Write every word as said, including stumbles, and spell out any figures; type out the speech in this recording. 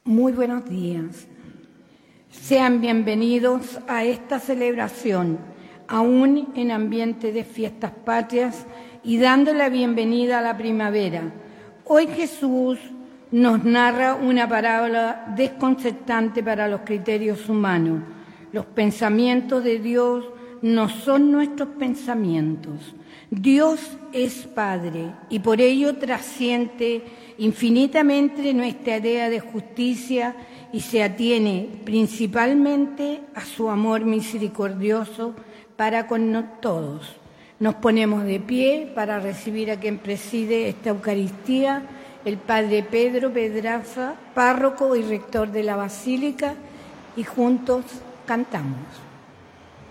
Muy buenos días. Sean bienvenidos a esta celebración, aún en ambiente de fiestas patrias y dando la bienvenida a la primavera. Hoy Jesús nos narra una parábola desconcertante para los criterios humanos. Los pensamientos de Dios no son nuestros pensamientos. Dios es Padre y por ello trasciende infinitamente nuestra idea de justicia y se atiene principalmente a su amor misericordioso para con todos. Nos ponemos de pie para recibir a quien preside esta Eucaristía, el Padre Pedro Pedraza, párroco y rector de la Basílica, y juntos cantamos.